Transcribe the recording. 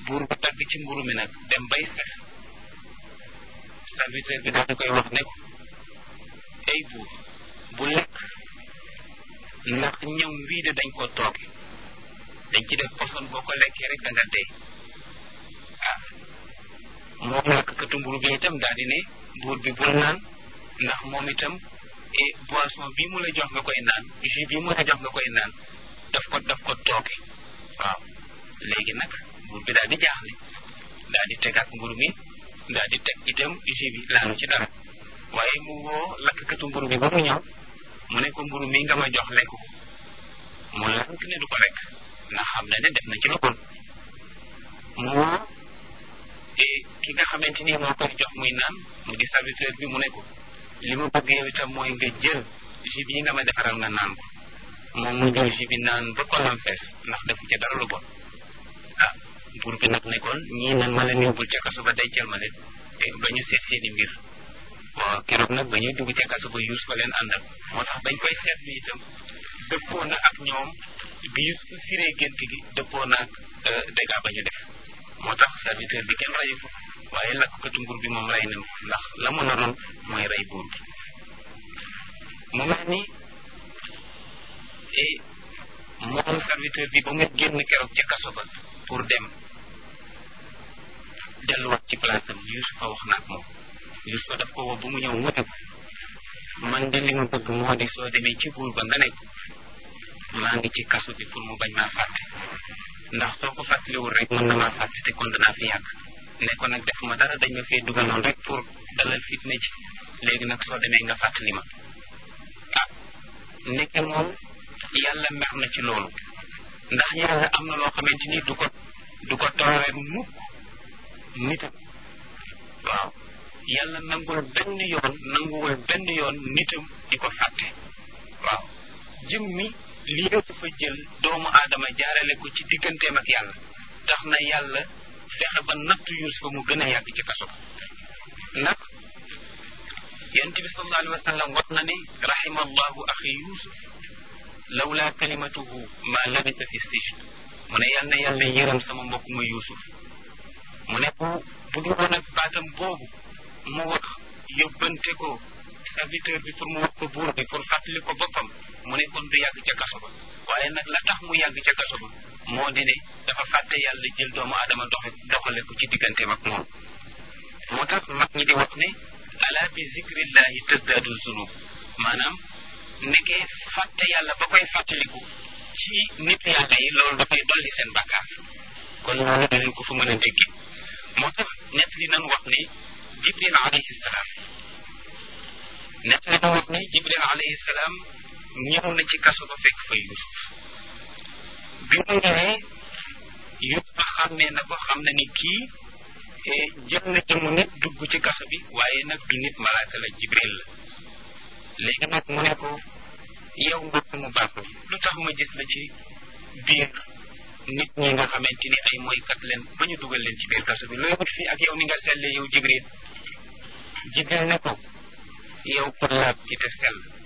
buur ba tàgg ci mburu mi nag dem bay sax serviteur bi daal di koy wax ne ko ay buur bu lekk ndax ñam wii de dañ ko tooge dañ ci def poson boo ko lekkee rek da nga dee ah moom lakkatu mburu bi itam daal di ne buur bi bul naan ndax moom itam boisson bii mu la jox nga koy naan jus bii mu la jox nga koy naan daf ko tooge waaw léegi nag buur bi daal di jaaxle daal di tegaat mburu mi daal di teg itam jus bi laanu ci dara waaye mu woo lakkatu mburu bi ba mu ñëw mu ne ko mburu mi nga ma jox lekk ko mu lank ne du ko lekk ndax xam na ne def na ci lu bon mu woo ki nga xamante ni moo koy jox muy naan mu di serviteur bi mu ne ko li ma bëgg yow itam mooy nga jël jus bi nga ma defaral nga naan ko moom mu jël jus bi naan ba kolam fees ndax defu ca dara lu bon ah buur bi nag nekkoon ñii nag ma leen yóbbul ca kaso ba dencal ma leen ba ñu seet seeni mbir waaw keroog nag ba ñuy dugg ca kaso ba Yuusuf fa leen àndal moo tax bañ koy seetlu itam dëppoo na ak ñoom bi Yuusuf firee gént gi dëppoo na ak dégâts ba ñu def moo tax serviteur bi kenn rayu ko waaye lakkatu mbur bi moom rey nañ ko ndax la mu naroon mooy rey buur bi mu mel ni moom serviteur bi ba mu génn keroog ca kaso ba pour dem delluwaat ci place am Yuusufa wax na ak moom Yuusufa daf ko woo ba mu ñëw mu ne ko man de li ma bëgg moo di soo demee ci buur ba nga ne ko maa ngi ci kaso bi pour mu bañ maa fàtte ndax soo ko fàttaliwul rek mën na maa fàtte te kon danaa fi yàgg ne ko nag defuma dara dañ ma fee dugaloon rek pour dalal fitna ci léegi nag soo demee nga fàttali ma ah nekke moom yàlla mer na ci loolu ndax yàlla am na loo xamante ni du ko tooree mukk nitam waaw yàlla nanguwul benn yoon nitam di ko fàtte waaw jëm mi lii nga fa jël doomu aadama jaarale ko ci digganteem ak yàlla tax na yàlla fexe ba nattu Yuusufa mu gën a yàgg ci kaso ndax yonent bi sallallahu alayhi wa sallam wax na ne rahima allahu axi Yuusuf lawla kalimatuhu ma labisa fi sijn mu ne yal na yàlla yërëm sama mbokk ma Yuusuf mu ne bu dul woon ak baatam boobu mu wax yóbbante ko serviteur bi pour mu wax ko buur bi pour fàttali ko boppam mu ne kon du yàgg ca kaso ba waaye nag la tax mu yàgg ca kaso ba moo di ne dafa fàtte yàlla jël doomu aadama doxale ko ci digganteem ak moom moo tax mag ñi di wax ne ala bi zikrillahi tasdaadu zunub maanaam nekkee fàtte yàlla ba koy fàttaliku ci nit yàlla yi loolu dafay dolli seen bàkkaar kon loolu danañ ko fa mën a dégg moo tax nett li nan wax ne jibril alayhi salaam ñëw na ci kaso ba fekk fa Yuusuf bi mu ñëwee Yuusuf xàmmee na ko xam na ni kii jël na jëmu nit dugg ci kaso bi waaye nag du nit malaaka la jibril la léegi nag mu ne ko yow mbokk mu baax lu tax ma gis la ci biir nit ñi nga xamante ni ay mooykat leen ba ñu dugal leen ci biir kaso bi looy wut fii ak yow ni nga sellee yow jibril ne ko yow ko laab ci te sell